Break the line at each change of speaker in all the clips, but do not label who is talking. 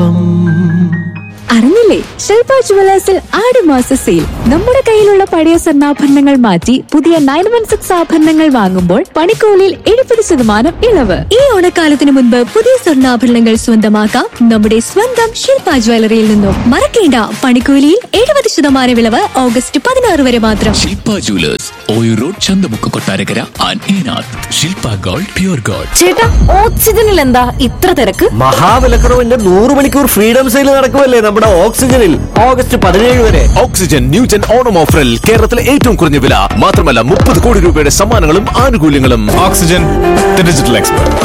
അറിഞ്ഞില്ലേ, ശില്പ ജുവലേഴ്സിൽ ആടുമാസ സെയിൽ. നമ്മുടെ കയ്യിലുള്ള പഴയ സ്വർണ്ണാഭരണങ്ങൾ മാറ്റി പുതിയ 916 ആഭരണങ്ങൾ വാങ്ങുമ്പോൾ പണിക്കൂലിയിൽ 70% ഇളവ്.
ഈ ഓണക്കാലത്തിന് മുൻപ് പുതിയ സ്വർണ്ണാഭരണങ്ങൾ സ്വന്തമാക്കാം നമ്മുടെ സ്വന്തം ശില്പ ജ്വല്ലറിയിൽ നിന്നും. മറക്കേണ്ട, പണിക്കൂലിയിൽ 70% ഇളവ് ഓഗസ്റ്റ് 16 വരെ മാത്രം.
ശില്പ jewellers, Oyoor road, Chanthamukku, Kottarakkara and ഈനാഥ്. Shilpa gold, pure gold.
ചേട്ടാ, ഓക്സിജനിൽ എന്താ ഇത്ര തിരക്ക്?
മഹാവിലക്കുറവിന്റെ 100 മണിക്കൂർ ഫ്രീഡം സെയിൽ നടക്കുമല്ലേ നമ്മുടെ ഓക്സിജനിൽ. ഓഗസ്റ്റ് 17 വരെ
ഓക്സിജൻ ന്യൂജൻ ഓണം ഓഫറിൽ കേരളത്തിലെ ഏറ്റവും കുറഞ്ഞ വില. മാത്രമല്ല 30 കോടി രൂപയുടെ സമ്മാനങ്ങളും ആനുകൂല്യങ്ങളും. Oxygen, the digital expert.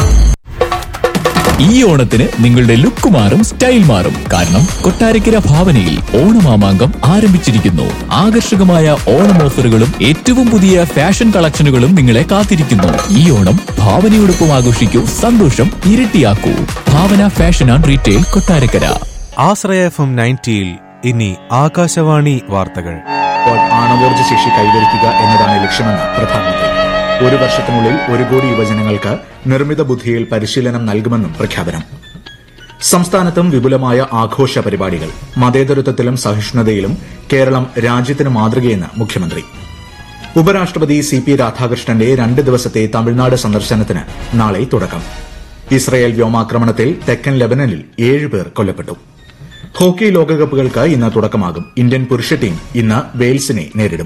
ഈ ഓണത്തിന് നിങ്ങളുടെ ലുക്ക് മാറും, സ്റ്റൈൽ മാറും. കാരണം കൊട്ടാരക്കര ഭാവനയിൽ ഓണമാമാങ്കം ആരംഭിച്ചിരിക്കുന്നു. ആകർഷകമായ ഓണം ഓഫറുകളും ഏറ്റവും പുതിയ ഫാഷൻ കളക്ഷനുകളും നിങ്ങളെ കാത്തിരിക്കുന്നു. ഈ ഓണം ഭാവനയോടൊപ്പം ആഘോഷിക്കൂ, സന്തോഷം ഇരട്ടിയാക്കൂ. ഭാവന fashion and retail, Kottarakkara.
Ashraya FM 90-ൽ ഇനി ആകാശവാണി വാർത്തകൾ.
ആണവോർജ്ജ ശേഷി കൈവരിക്കുക എന്നതാണ് ലക്ഷ്യമെന്ന് പ്രധാനമന്ത്രി. 1 വർഷത്തിനുള്ളിൽ 1 കോടി യുവജനങ്ങൾക്ക് നിർമ്മിത ബുദ്ധിയിൽ പരിശീലനം നൽകുമെന്നും പ്രഖ്യാപനം. സംസ്ഥാനത്തും വിപുലമായ ആഘോഷ പരിപാടികൾ. മതേതരത്വത്തിലും സഹിഷ്ണുതയിലും കേരളം രാജ്യത്തിന് മാതൃകയെന്ന് മുഖ്യമന്ത്രി. ഉപരാഷ്ട്രപതി CP രാധാകൃഷ്ണന്റെ 2 ദിവസത്തെ തമിഴ്നാട് സന്ദർശനത്തിന് നാളെ തുടക്കം. ഇസ്രയേൽ വ്യോമാക്രമണത്തിൽ തെക്കൻ ലെബനനിൽ 7 പേർ കൊല്ലപ്പെട്ടു. ഹോക്കി ലോകകപ്പുകൾക്ക് ഇന്ന് തുടക്കമാകും. ഇന്ത്യൻ പുരുഷ ടീം ഇന്ന് വെയിൽസിനെ നേരിടും.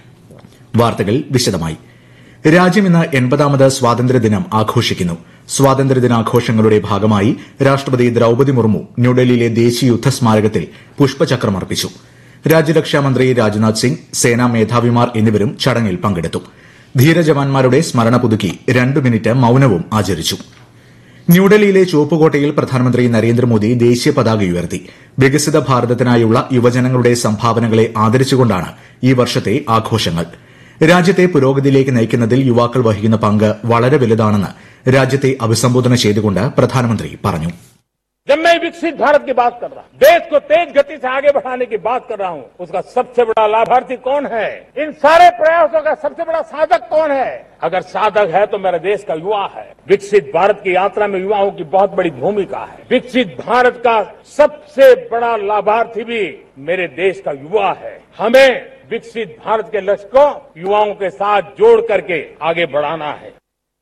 വാർത്തകൾ വിശദമായി. രാജ്യം ഇന്ന് 80ാമത് സ്വാതന്ത്ര്യദിനം ആഘോഷിക്കുന്നു. സ്വാതന്ത്ര്യദിനാഘോഷങ്ങളുടെ ഭാഗമായി രാഷ്ട്രപതി ദ്രൌപദി മുർമു ന്യൂഡൽഹിയിലെ ദേശീയ യുദ്ധസ്മാരകത്തിൽ പുഷ്പചക്രം അർപ്പിച്ചു. രാജ്യരക്ഷാമന്ത്രി രാജ്നാഥ് സിംഗ്, സേനാ മേധാവിമാർ എന്നിവരും ചടങ്ങിൽ പങ്കെടുത്തു. ധീരജവാന്മാരുടെ സ്മരണ പുതുക്കി 2 മിനിറ്റ് മൌനവും ആചരിച്ചു. ന്യൂഡൽഹിയിലെ ചുവപ്പുകോട്ടയിൽ പ്രധാനമന്ത്രി നരേന്ദ്രമോദി ദേശീയ പതാക ഉയർത്തി. വികസിത ഭാരതത്തിനായുള്ള യുവജനങ്ങളുടെ സംഭാവനകളെ ആദരിച്ചുകൊണ്ടാണ് ഈ വർഷത്തെ ആഘോഷങ്ങൾ. രാജ്യത്തെ പുരോഗതിയിലേക്ക് നയിക്കുന്നതിൽ യുവാക്കൾ വഹിക്കുന്ന പങ്ക് വളരെ വലുതാണെന്ന് രാജ്യത്തെ അഭിസംബോധന ചെയ്തുകൊണ്ട് പ്രധാനമന്ത്രി പറഞ്ഞു.
जब मैं विकसित भारत की बात कर रहा हूं, देश को तेज गति से आगे बढ़ाने की बात कर रहा हूं, उसका सबसे बड़ा लाभार्थी कौन है? इन सारे प्रयासों का सबसे बड़ा साधक कौन है? अगर साधक है तो मेरे देश का युवा है. विकसित भारत की यात्रा में युवाओं की बहुत बड़ी भूमिका है. विकसित भारत का सबसे बड़ा लाभार्थी भी मेरे देश का युवा है. हमें विकसित भारत के लक्ष्य को युवाओं के साथ जोड़ करके आगे बढ़ाना है.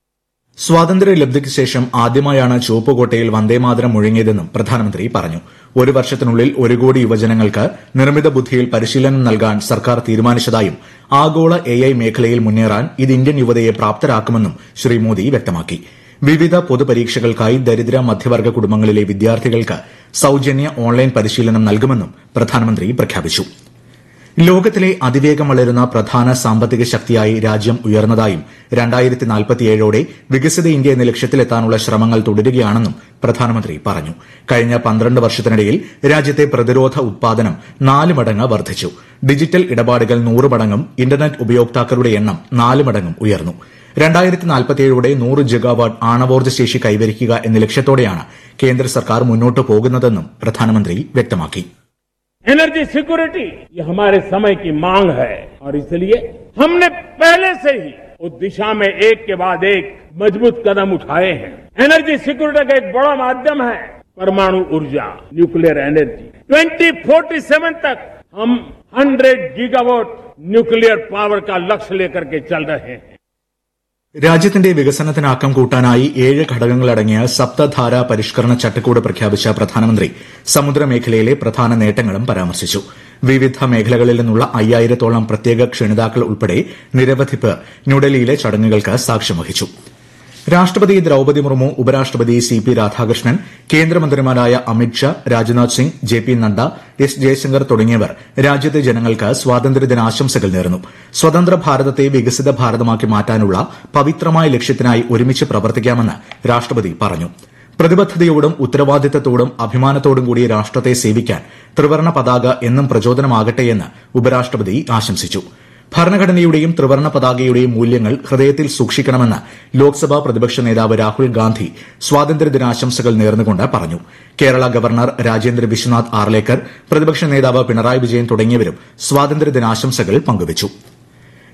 സ്വാതന്ത്ര്യലബ്ധിക്ക് ശേഷം ആദ്യമായാണ് ചുവപ്പുകോട്ടയിൽ വന്ദേമാതരം മുഴങ്ങിയതെന്നും പ്രധാനമന്ത്രി പറഞ്ഞു. 1 വർഷത്തിനുള്ളിൽ 1 കോടി യുവജനങ്ങൾക്ക് നിർമ്മിത ബുദ്ധിയിൽ പരിശീലനം നൽകാൻ സർക്കാർ തീരുമാനിച്ചതായും ആഗോള AI മേഖലയിൽ മുന്നേറാൻ ഇത് ഇന്ത്യൻ യുവതയെ പ്രാപ്തരാക്കുമെന്നും ശ്രീ മോദി വ്യക്തമാക്കി. വിവിധ പൊതുപരീക്ഷകൾക്കായി ദരിദ്ര മധ്യവർഗ കുടുംബങ്ങളിലെ വിദ്യാർത്ഥികൾക്ക് സൌജന്യ ഓൺലൈൻ പരിശീലനം നൽകുമെന്നും പ്രധാനമന്ത്രി പ്രഖ്യാപിച്ചു. ലോകത്തിലെ അതിവേഗം വളരുന്ന പ്രധാന സാമ്പത്തിക ശക്തിയായി രാജ്യം ഉയർന്നതായും 2047ഓടെ വികസിത ഇന്ത്യ എന്ന ലക്ഷ്യത്തിലെത്താനുള്ള ശ്രമങ്ങൾ തുടരുകയാണെന്നും പ്രധാനമന്ത്രി പറഞ്ഞു. കഴിഞ്ഞ 12 വർഷത്തിനിടയിൽ രാജ്യത്തെ പ്രതിരോധ ഉത്പാദനം 4 മടങ്ങ് വർദ്ധിച്ചു. ഡിജിറ്റൽ ഇടപാടുകൾ 100 മടങ്ങും ഇന്റർനെറ്റ് ഉപയോക്താക്കളുടെ എണ്ണം 4 മടങ്ങും ഉയർന്നു. 2047ഓടെ 100 ജിഗാവാട്ട് ആണവോർജ്ജ ശേഷി കൈവരിക്കുക എന്ന ലക്ഷ്യത്തോടെയാണ് കേന്ദ്ര സർക്കാർ മുന്നോട്ടു പോകുന്നതെന്നും പ്രധാനമന്ത്രി വ്യക്തമാക്കി.
एनर्जी सिक्योरिटी ये हमारे समय की मांग है और इसलिए हमने पहले से ही उस दिशा में एक के बाद एक मजबूत कदम उठाए हैं. एनर्जी सिक्योरिटी का एक बड़ा माध्यम है परमाणु ऊर्जा, न्यूक्लियर एनर्जी. 2047 तक हम 100 गीगावाट न्यूक्लियर पावर का लक्ष्य लेकर के चल रहे हैं.
രാജ്യത്തിന്റെ വികസനത്തിന് ആക്കം കൂട്ടാനായി 7 ഘടകങ്ങളടങ്ങിയ സപ്തധാര പരിഷ്കരണ ചട്ടക്കൂട് പ്രഖ്യാപിച്ച പ്രധാനമന്ത്രി സമുദ്രമേഖലയിലെ പ്രധാന നേട്ടങ്ങളും പരാമർശിച്ചു. വിവിധ മേഖലകളിൽ നിന്നുള്ള 5000-ഓളം പ്രത്യേക ക്ഷണിതാക്കൾ ഉൾപ്പെടെ നിരവധി പേർ ന്യൂഡൽഹിയിലെ ചടങ്ങുകൾക്ക് സാക്ഷ്യം വഹിച്ചു. രാഷ്ട്രപതി ദ്രൌപദി മുർമു, ഉപരാഷ്ട്രപതി CP രാധാകൃഷ്ണൻ, കേന്ദ്രമന്ത്രിമാരായ അമിത്ഷാ, രാജ്നാഥ് സിംഗ്, JP നദ്ദ, S ജയശങ്കർ തുടങ്ങിയവർ രാജ്യത്തെ ജനങ്ങൾക്ക് സ്വാതന്ത്ര്യദിനാശംസകൾ നേർന്നു. സ്വതന്ത്ര ഭാരതത്തെ വികസിത ഭാരതമാക്കി മാറ്റാനുള്ള പവിത്രമായ ലക്ഷ്യത്തിനായി ഒരുമിച്ച് പ്രവർത്തിക്കാമെന്ന് രാഷ്ട്രപതി പറഞ്ഞു. പ്രതിബദ്ധതയോടും ഉത്തരവാദിത്തത്തോടും അഭിമാനത്തോടും കൂടി രാഷ്ട്രത്തെ സേവിക്കാൻ ത്രിവർണ്ണ പതാക എന്നും പ്രചോദനമാകട്ടെയെന്ന് ഉപരാഷ്ട്രപതി ആശംസിച്ചു. ഭരണഘടനയുടെയും ത്രിവർണ്ണ പതാകയുടെയും മൂല്യങ്ങൾ ഹൃദയത്തിൽ സൂക്ഷിക്കണമെന്ന് ലോക്സഭാ പ്രതിപക്ഷ നേതാവ് രാഹുൽ ഗാന്ധി സ്വാതന്ത്ര്യദിനാശംസകൾ നേർന്നുകൊണ്ട് പറഞ്ഞു. കേരള ഗവർണർ രാജേന്ദ്ര വിശ്വനാഥ് ആർലേക്കർ, പ്രതിപക്ഷ നേതാവ് പിണറായി വിജയൻ തുടങ്ങിയവരും സ്വാതന്ത്ര്യദിനാശംസകൾ പങ്കുവച്ചു.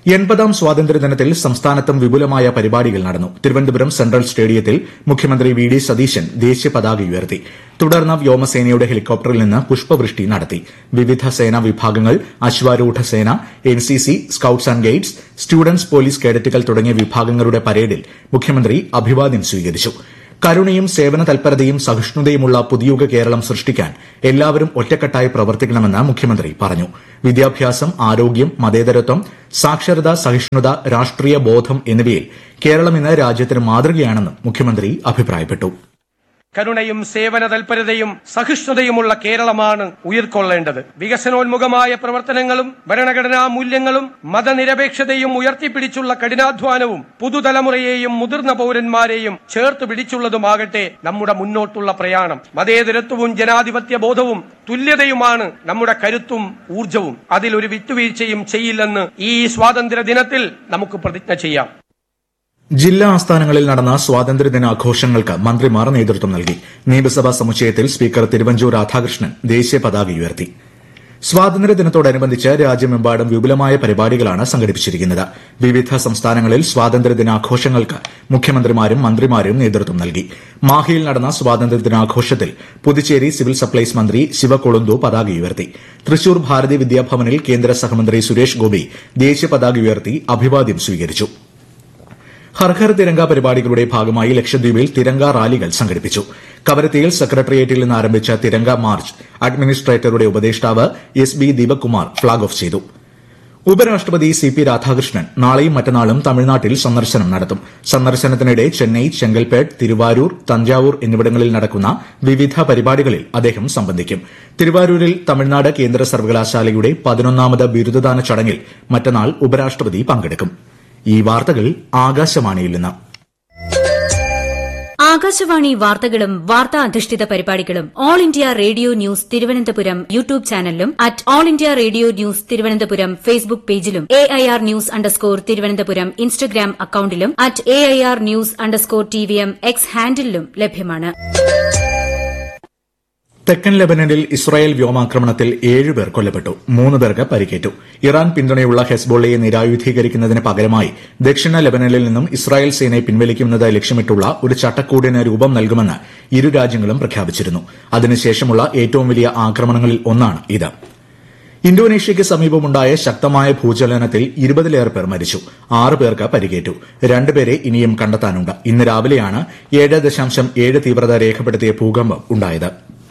80ാം സ്വാതന്ത്ര്യദിനത്തിൽ സംസ്ഥാനത്തും വിപുലമായ പരിപാടികൾ നടന്നു. തിരുവനന്തപുരം സെൻട്രൽ സ്റ്റേഡിയത്തിൽ മുഖ്യമന്ത്രി വി ഡി സതീശൻ ദേശീയ പതാക ഉയർത്തി. തുടർന്ന് വ്യോമസേനയുടെ ഹെലികോപ്റ്ററിൽ നിന്ന് പുഷ്പവൃഷ്ടി നടത്തി. വിവിധ സേനാ വിഭാഗങ്ങൾ, അശ്വാരൂഢ സേന, NCC, scouts and guides, students, police കേഡറ്റുകൾ തുടങ്ങിയ വിഭാഗങ്ങളുടെ പരേഡിൽ മുഖ്യമന്ത്രി അഭിവാദ്യം സ്വീകരിച്ചു. കരുണയും സേവന തൽപരതയും സഹിഷ്ണുതയുമുള്ള പുതിയുഗ കേരളം സൃഷ്ടിക്കാൻ എല്ലാവരും ഒറ്റക്കെട്ടായി പ്രവർത്തിക്കണമെന്ന് മുഖ്യമന്ത്രി പറഞ്ഞു. വിദ്യാഭ്യാസം, ആരോഗ്യം, മതേതരത്വം, സാക്ഷരത, സഹിഷ്ണുത, രാഷ്ട്രീയ ബോധം എന്നിവയിൽ കേരളം ഇന്ന് രാജ്യത്തിന് മാതൃകയാണെന്നും മുഖ്യമന്ത്രി അഭിപ്രായപ്പെട്ടു.
കരുണയും സേവന തൽപരതയും സഹിഷ്ണുതയുമുള്ള കേരളമാണ് ഉയർക്കൊള്ളേണ്ടത്. വികസനോന്മുഖമായ പ്രവർത്തനങ്ങളും ഭരണഘടനാ മൂല്യങ്ങളും മതനിരപേക്ഷതയും ഉയർത്തിപ്പിടിച്ചുള്ള കഠിനാധ്വാനവും പുതുതലമുറയെയും മുതിർന്ന പൌരന്മാരെയും ചേർത്ത് പിടിച്ചുള്ളതുമാകട്ടെ നമ്മുടെ മുന്നോട്ടുള്ള പ്രയാണം. മതേതരത്വവും ജനാധിപത്യ ബോധവും തുല്യതയുമാണ് നമ്മുടെ കരുത്തും ഊർജവും. അതിലൊരു വിട്ടുവീഴ്ചയും ചെയ്യില്ലെന്ന് ഈ സ്വാതന്ത്ര്യ ദിനത്തിൽ നമുക്ക് പ്രതിജ്ഞ ചെയ്യാം.
ജില്ലാ ആസ്ഥാനങ്ങളിൽ നടന്ന സ്വാതന്ത്ര്യദിനാഘോഷങ്ങൾക്ക് മന്ത്രിമാർ നേതൃത്വം നൽകി. നിയമസഭാ സമുച്ചയത്തിൽ സ്പീക്കർ തിരുവഞ്ചൂർ രാധാകൃഷ്ണൻ ദേശീയ പതാക ഉയർത്തി. സ്വാതന്ത്ര്യദിനത്തോടനുബന്ധിച്ച് രാജ്യമെമ്പാടും വിപുലമായ പരിപാടികളാണ് സംഘടിപ്പിച്ചിരിക്കുന്നത്. വിവിധ സംസ്ഥാനങ്ങളിൽ സ്വാതന്ത്ര്യദിനാഘോഷങ്ങൾക്ക് മുഖ്യമന്ത്രിമാരും മന്ത്രിമാരും നേതൃത്വം നൽകി. മാഹിയിൽ നടന്ന സ്വാതന്ത്ര്യദിനാഘോഷത്തിൽ പുതുച്ചേരി സിവിൽ സപ്ലൈസ് മന്ത്രി ശിവകൊളുന്തു പതാക ഉയർത്തി. തൃശൂർ ഭാരതി വിദ്യാഭവനിൽ കേന്ദ്ര സഹമന്ത്രി സുരേഷ് ഗോപി ദേശീയ പതാക ഉയർത്തി അഭിവാദ്യം സ്വീകരിച്ചു. ഹർ ഘർ തിരങ്ക പരിപാടികളുടെ ഭാഗമായി ലക്ഷദ്വീപിൽ തിരങ്ക റാലികൾ സംഘടിപ്പിച്ചു. കവരത്തിയിൽ സെക്രട്ടേറിയറ്റിൽ നിന്ന് ആരംഭിച്ച തിരങ്ക മാർച്ച് അഡ്മിനിസ്ട്രേറ്ററുടെ ഉപദേഷ്ടാവ് S B Deepak Kumar flag off ചെയ്തു. ഉപരാഷ്ട്രപതി സി പി രാധാകൃഷ്ണൻ നാളെയും മറ്റന്നാളും തമിഴ്നാട്ടിൽ സന്ദർശനം നടത്തും. സന്ദർശനത്തിനിടെ ചെന്നൈ, ചെങ്കൽപ്പേട്ട്, തിരുവാരൂർ, തഞ്ചാവൂർ എന്നിവിടങ്ങളിൽ നടക്കുന്ന വിവിധ പരിപാടികളിൽ അദ്ദേഹം സംബന്ധിക്കും. തിരുവാരൂരിൽ തമിഴ്നാട് കേന്ദ്ര സർവകലാശാലയുടെ 11ാമത് ബിരുദദാന ചടങ്ങിൽ മറ്റന്നാൾ ഉപരാഷ്ട്രപതി പങ്കെടുക്കും. ഈ വാർത്തകൾ ആകാശവാണിയിൽ നിന്ന്.
ആകാശവാണി വാർത്തകളും വാർത്താ അധിഷ്ഠിത പരിപാടികളും all India radio news Thiruvananthapuram YouTube ചാനലിലും @all India radio news Thiruvananthapuram Facebook പേജിലും AIR ന്യൂസ് _ തിരുവനന്തപുരം ഇൻസ്റ്റഗ്രാം അക്കൌണ്ടിലും @AIR ന്യൂസ് _ TVM X ഹാൻഡിലും ലഭ്യമാണ്.
തെക്കൻ ലെബനനിൽ ഇസ്രായേൽ വ്യോമാക്രമണത്തിൽ 7 പേർ കൊല്ലപ്പെട്ടു. 3 പേർക്ക് പരിക്കേറ്റു. ഇറാൻ പിന്തുണയുള്ള ഹെസ്ബോളയെ നിരായുധീകരിക്കുന്നതിന് പകരമായി ദക്ഷിണ ലെബനനിൽ നിന്നും ഇസ്രായേൽ സേനയെ പിൻവലിക്കുന്നത് ലക്ഷ്യമിട്ടുള്ള ഒരു ചട്ടക്കൂടിന് രൂപം നൽകുമെന്ന് ഇരു രാജ്യങ്ങളും പ്രഖ്യാപിച്ചിരുന്നു. അതിനുശേഷമുള്ള ഏറ്റവും വലിയ ആക്രമണങ്ങളിൽ ഒന്നാണ് ഇത്. ഇന്തോനേഷ്യയ്ക്ക് സമീപമുണ്ടായ ശക്തമായ ഭൂചലനത്തിൽ 20ലേറെ പേർ മരിച്ചു. 6 പേർക്ക് പരിക്കേറ്റു. 2 പേരെ ഇനിയും കണ്ടെത്താനുണ്ട്. ഇന്ന് രാവിലെയാണ് 7.7 തീവ്രത രേഖപ്പെടുത്തിയ ഭൂകമ്പം ഉണ്ടായത്.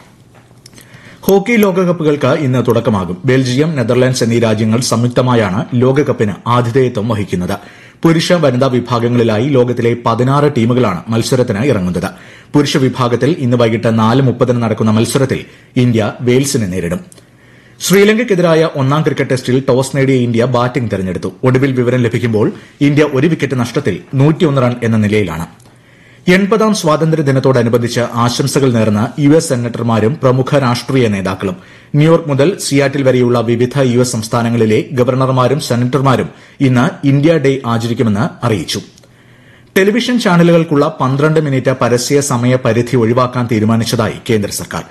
ഹോക്കി ലോകകപ്പുകൾക്ക് ഇന്ന് തുടക്കമാകും. ബെൽജിയം, നെതർലാൻഡ്സ് എന്നീ രാജ്യങ്ങൾ സംയുക്തമായാണ് ലോകകപ്പിന് ആതിഥേയത്വം വഹിക്കുന്നത്. പുരുഷ, വനിതാ വിഭാഗങ്ങളിലായി ലോകത്തിലെ 16 ടീമുകളാണ് മത്സരത്തിന് ഇറങ്ങുന്നത്. പുരുഷ വിഭാഗത്തിൽ ഇന്ന് വൈകിട്ട് 4:30 നടക്കുന്ന മത്സരത്തിൽ ഇന്ത്യ വെയിൽസിനെ നേരിടും. ശ്രീലങ്കയ്ക്കെതിരായ 1ാം ക്രിക്കറ്റ് ടെസ്റ്റിൽ ടോസ് നേടിയ ഇന്ത്യ ബാറ്റിംഗ് തെരഞ്ഞെടുത്തു. ഒടുവിൽ വിവരം ലഭിക്കുമ്പോൾ ഇന്ത്യ 1 വിക്കറ്റ് നഷ്ടത്തിൽ 101 റൺ എന്ന നിലയിലാണ്. 80ാം സ്വാതന്ത്ര്യദിനത്തോടനുബന്ധിച്ച് ആശംസകൾ നേർന്ന് US സെനറ്റർമാരും പ്രമുഖ രാഷ്ട്രീയ നേതാക്കളും. ന്യൂയോർക്ക് മുതൽ സിയാറ്റിൽ വരെയുള്ള വിവിധ US സംസ്ഥാനങ്ങളിലെ ഗവർണർമാരും സെനറ്റർമാരും ഇന്ന് ഇന്ത്യ ഡേ ആചരിക്കുമെന്ന് അറിയിച്ചു. ടെലിവിഷൻ ചാനലുകൾക്കുള്ള 12 മിനിറ്റ് പരസ്യ സമയ പരിധി ഒഴിവാക്കാൻ തീരുമാനിച്ചതായി കേന്ദ്ര സർക്കാർ.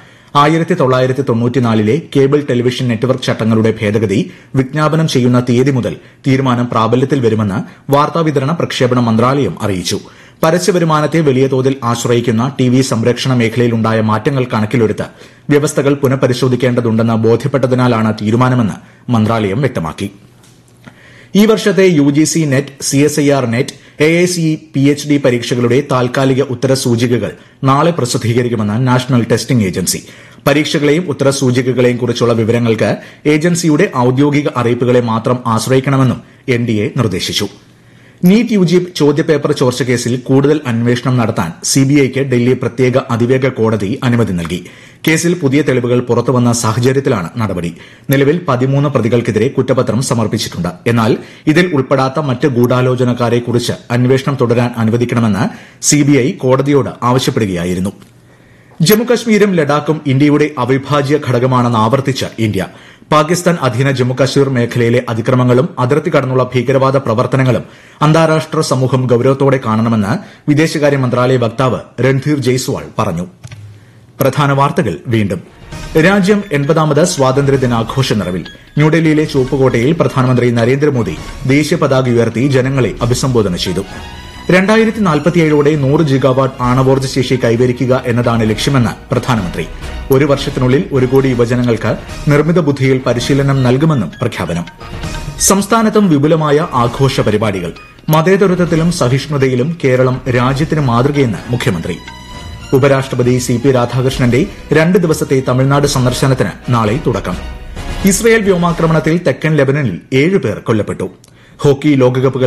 1994 കേബിൾ ടെലിവിഷൻ നെറ്റ്വർക്ക് ചട്ടങ്ങളുടെ ഭേദഗതി വിജ്ഞാപനം ചെയ്യുന്ന തീയതി മുതൽ തീരുമാനം പ്രാബല്യത്തിൽ വരുമെന്ന് വാർത്താവിതരണ പ്രക്ഷേപണ മന്ത്രാലയം അറിയിച്ചു. പരസ്യവരുമാനത്തെ വലിയ തോതിൽ ആശ്രയിക്കുന്ന TV സംരക്ഷണ മേഖലയിലുണ്ടായ മാറ്റങ്ങൾ കണക്കിലെടുത്ത് വ്യവസ്ഥകൾ പുനഃപരിശോധിക്കേണ്ടതുണ്ടെന്ന് ബോധ്യപ്പെട്ടതിനാലാണ് തീരുമാനമെന്ന് മന്ത്രാലയം വ്യക്തമാക്കി. ഈ വർഷത്തെ UGC net, CSIR net, AICE PhD പരീക്ഷകളുടെ താൽക്കാലിക ഉത്തരസൂചികകൾ നാളെ പ്രസിദ്ധീകരിക്കുമെന്ന് നാഷണൽ ടെസ്റ്റിംഗ് ഏജൻസി. പരീക്ഷകളെയും ഉത്തരസൂചികകളെയും കുറിച്ചുള്ള വിവരങ്ങൾക്ക് ഏജൻസിയുടെ ഔദ്യോഗിക അറിയിപ്പുകളെ മാത്രം ആശ്രയിക്കണമെന്നും NDA നിർദ്ദേശിച്ചു. നീറ്റ് UG ചോദ്യപേപ്പർ ചോർച്ചക്കേസിൽ കൂടുതൽ അന്വേഷണം നടത്താൻ CBIക്ക് ഡൽഹി പ്രത്യേക അതിവേഗ കോടതി അനുമതി നൽകി. കേസിൽ പുതിയ തെളിവുകൾ പുറത്തുവന്ന സാഹചര്യത്തിലാണ് നടപടി. നിലവിൽ 13 പ്രതികൾക്കെതിരെ കുറ്റപത്രം സമർപ്പിച്ചിട്ടുണ്ട്. എന്നാൽ ഇതിൽ ഉൾപ്പെടാത്ത മറ്റ് ഗൂഢാലോചനക്കാരെക്കുറിച്ച് അന്വേഷണം തുടരാൻ അനുവദിക്കണമെന്ന് CBI കോടതിയോട് ആവശ്യപ്പെടുകയായിരുന്നു. ജമ്മുകശ്മീരും ലഡാക്കും ഇന്ത്യയുടെ അവിഭാജ്യ ഘടകമാണെന്ന് ആവർത്തിച്ച് ഇന്ത്യ. പാകിസ്ഥാൻ അധീന ജമ്മുകശ്മീർ മേഖലയിലെ അതിക്രമങ്ങളും അതിർത്തി കടന്നുള്ള ഭീകരവാദ പ്രവർത്തനങ്ങളും അന്താരാഷ്ട്ര സമൂഹം ഗൌരവത്തോടെ കാണണമെന്ന് വിദേശകാര്യ മന്ത്രാലയ വക്താവ് രൺധീർ ജയ്സ്വാൾ പറഞ്ഞു. പ്രധാന വാർത്തകൾ വീണ്ടും. രാജ്യം 80ാമത് സ്വാതന്ത്ര്യദിനാഘോഷ നിറവിൽ. ന്യൂഡൽഹിയിലെ ചുവപ്പുകോട്ടയിൽ പ്രധാനമന്ത്രി നരേന്ദ്രമോദി ദേശീയ പതാക ഉയർത്തി ജനങ്ങളെ അഭിസംബോധന ചെയ്തു. 2047ഓടെ 100 ജിഗാവാട്ട് ആണവോർജ്ജ ശേഷി കൈവരിക്കുക എന്നതാണ് ലക്ഷ്യമെന്ന് പ്രധാനമന്ത്രി. ഒരു വർഷത്തിനുള്ളിൽ 1 കോടി യുവജനങ്ങൾക്ക് നിർമ്മിത ബുദ്ധിയിൽ പരിശീലനം നൽകുമെന്നും പ്രഖ്യാപനം. സംസ്ഥാനത്തും വിപുലമായ ആഘോഷ പരിപാടികൾ. മതേതരത്വത്തിലും സഹിഷ്ണുതയിലും കേരളം രാജ്യത്തിന് മാതൃകയെന്ന് മുഖ്യമന്ത്രി. ഉപരാഷ്ട്രപതി CP രാധാകൃഷ്ണന്റെ 2 ദിവസത്തെ തമിഴ്നാട് സന്ദർശനത്തിന് നാളെ തുടക്കം. ഇസ്രയേൽ വ്യോമാക്രമണത്തിൽ തെക്കൻ ലെബനനിൽ 7 പേർ കൊല്ലപ്പെട്ടു. ഹോക്കി ലോകകപ്പ്